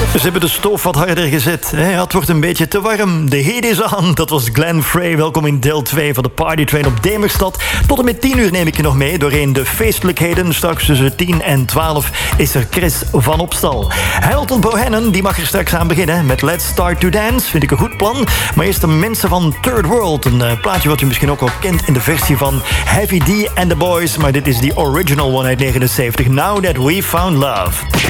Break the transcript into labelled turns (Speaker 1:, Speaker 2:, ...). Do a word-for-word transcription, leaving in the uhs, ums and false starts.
Speaker 1: Ze hebben de stoof wat harder gezet. Hè? Het wordt een beetje te warm. De heat is aan. Dat was Glenn Frey. Welkom in deel twee van de Party Train op Demerstad. Tot en met tien uur neem ik je nog mee doorheen de feestelijkheden. Straks tussen tien en twaalf is er Chris van Opstal. Hamilton Bohannon die mag er straks aan beginnen met Let's Start to Dance. Vind ik een goed plan. Maar eerst de mensen van Third World. Een uh, plaatje wat u misschien ook wel kent in de versie van Heavy D and the Boys. Maar dit is die original one uit negenenzeventig. Now That We Found Love.